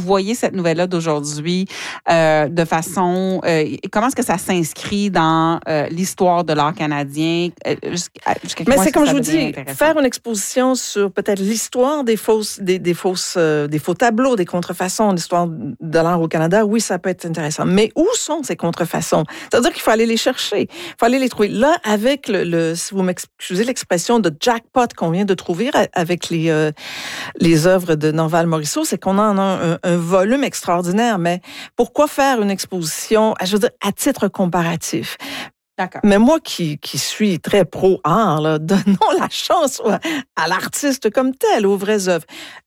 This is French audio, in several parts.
vous voyez cette nouvelle-là d'aujourd'hui de façon... comment est-ce que ça s'inscrit dans l'histoire de l'art canadien? Mais c'est comme je vous dis, faire une exposition sur peut-être l'histoire des faux tableaux, des contrefaçons, l'histoire de l'art au Canada, oui, ça peut être intéressant. Mais où sont ces contrefaçons? C'est-à-dire qu'il faut aller les chercher, il faut aller les trouver. Là, avec si vous m'excusez l'expression de jackpot qu'on vient de trouver avec les œuvres de Norval Morisseau, c'est qu'on en a un volume extraordinaire. Mais pourquoi faire une exposition, je veux dire, à titre comparatif? D'accord. Mais moi qui suis très pro-art, donnons la chance à l'artiste comme tel, aux vraies œuvres.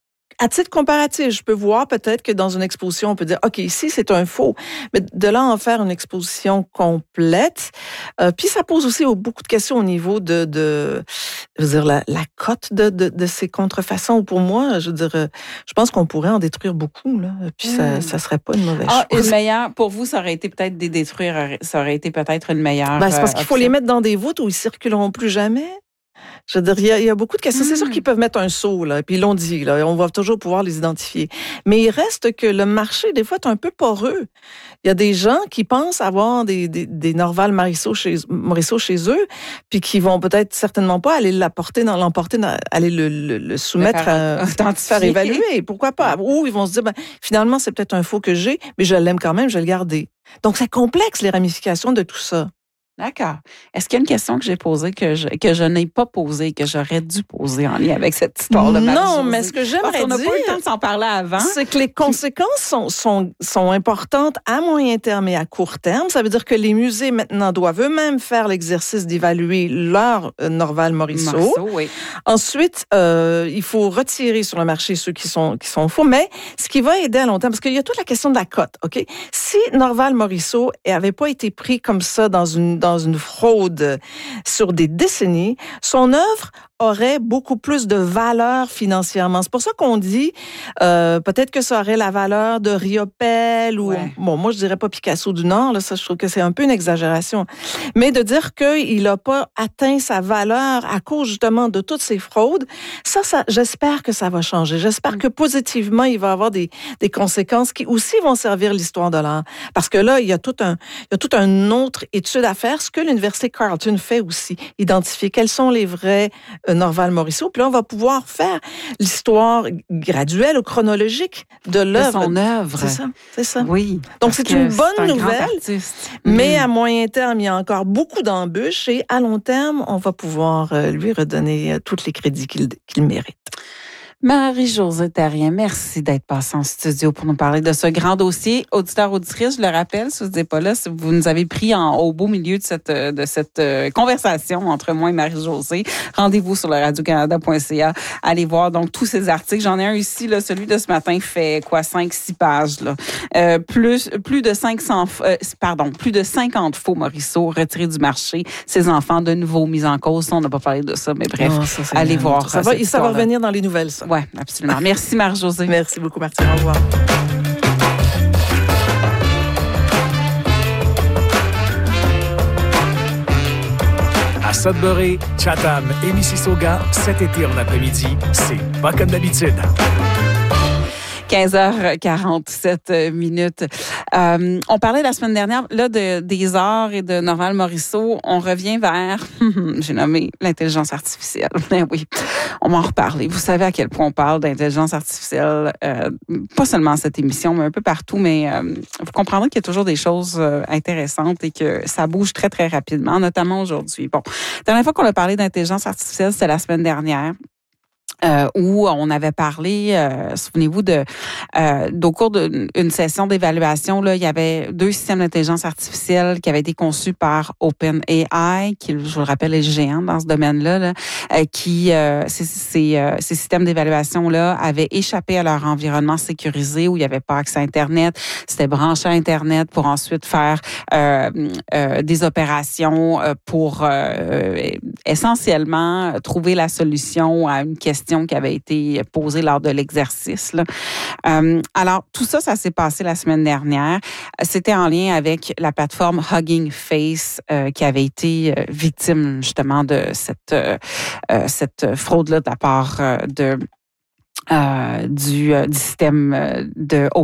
À titre comparatif, je peux voir peut-être que dans une exposition, on peut dire, OK, ici, c'est un faux. Mais de là en faire une exposition complète, puis ça pose aussi beaucoup de questions au niveau je veux dire, la cote de ces contrefaçons. Pour moi, je veux dire, je pense qu'on pourrait en détruire beaucoup, là. Puis ça serait pas une mauvaise chose. Une meilleure, pour vous, ça aurait été peut-être des détruire, ça aurait été peut-être une meilleure. C'est parce qu'il faut les mettre dans des voûtes où ils circuleront plus jamais. Je veux dire, il y a beaucoup de questions. C'est sûr qu'ils peuvent mettre un sceau, là, puis ils l'ont dit, là, on va toujours pouvoir les identifier. Mais il reste que le marché, des fois, est un peu poreux. Il y a des gens qui pensent avoir des Norval Morisseau chez eux, puis qui vont peut-être certainement pas aller l'emporter, aller le soumettre faire évaluer. Pourquoi pas? Ou ils vont se dire, finalement, c'est peut-être un faux que j'ai, mais je l'aime quand même, je vais le garder. Donc, c'est complexe, les ramifications de tout ça. D'accord. Est-ce qu'il y a une question que j'ai posée que je n'ai pas posée, que j'aurais dû poser en lien avec cette histoire de Marie-Josée? Non, mais ce que j'aimerais dire... On n'a pas eu le temps de s'en parler avant. C'est que les conséquences sont importantes à moyen terme et à court terme. Ça veut dire que les musées, maintenant, doivent eux-mêmes faire l'exercice d'évaluer leur Norval Morisseau. Oui. Ensuite, il faut retirer sur le marché ceux qui sont faux. Mais ce qui va aider à long terme, parce qu'il y a toute la question de la cote, OK? Si Norval Morisseau n'avait pas été pris comme ça dans une fraude sur des décennies, son œuvre aurait beaucoup plus de valeur financièrement. C'est pour ça qu'on dit peut-être que ça aurait la valeur de Riopelle ou bon, moi je dirais pas Picasso du Nord, là, ça je trouve que c'est un peu une exagération. Mais de dire qu'il a pas atteint sa valeur à cause justement de toutes ces fraudes, ça j'espère que ça va changer. J'espère que positivement il va y avoir des conséquences qui aussi vont servir l'histoire de l'art. Parce que là il y a toute une autre étude à faire, ce que l'Université Carleton fait aussi, identifier quels sont les vrais Norval Morisseau. Puis là, on va pouvoir faire l'histoire graduelle ou chronologique de l'œuvre. De son œuvre. C'est ça. Oui. Donc, c'est une bonne nouvelle. Mais à moyen terme, il y a encore beaucoup d'embûches et à long terme, on va pouvoir lui redonner tous les crédits qu'il mérite. Marie-Josée Therrien, merci d'être passée en studio pour nous parler de ce grand dossier. Auditeurs, auditrices, je le rappelle, si vous n'êtes pas là, si vous nous avez pris au beau milieu de cette conversation entre moi et Marie-Josée, rendez-vous sur le radiocanada.ca. Allez voir donc tous ces articles. J'en ai un ici, là, celui de ce matin fait 5-6 pages. Là. Plus de 50 faux Morisseau retirés du marché. Ces enfants de nouveau mis en cause. On n'a pas parlé de ça, mais bref, allez voir. Ça va revenir dans les nouvelles, ça. Oui, absolument. Merci, Marie-Josée. Merci beaucoup, Martine. Au revoir. À Sudbury, Chatham et Mississauga, cet été en après-midi, c'est pas comme d'habitude. 15h47 minutes. On parlait la semaine dernière là des arts et de Norval Morisseau. On revient vers, j'ai nommé l'intelligence artificielle. Ben oui, on va en reparler. Vous savez à quel point on parle d'intelligence artificielle, pas seulement à cette émission, mais un peu partout. Mais vous comprendrez qu'il y a toujours des choses intéressantes et que ça bouge très, très rapidement, notamment aujourd'hui. Bon, la dernière fois qu'on a parlé d'intelligence artificielle, c'était la semaine dernière. Où on avait parlé, souvenez-vous, au cours d'une session d'évaluation, là, il y avait 2 systèmes d'intelligence artificielle qui avaient été conçus par OpenAI, qui, je vous le rappelle, est géant dans ce domaine-là, là, ces systèmes d'évaluation-là avaient échappé à leur environnement sécurisé où il n'y avait pas accès à Internet. C'était branché à Internet pour ensuite faire des opérations pour essentiellement trouver la solution à une question qui avait été posée lors de l'exercice. Là. Alors, tout ça, ça s'est passé la semaine dernière. C'était en lien avec la plateforme Hugging Face qui avait été victime justement de cette fraude-là de la part du système de